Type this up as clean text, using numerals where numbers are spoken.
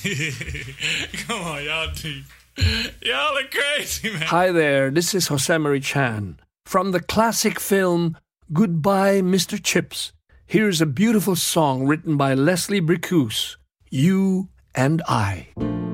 Come on, y'all are crazy, man. Hi there, this is Hosemari Chan. From the classic film Goodbye, Mr. Chips, here's a beautiful song written by Leslie Bricusse, You and I.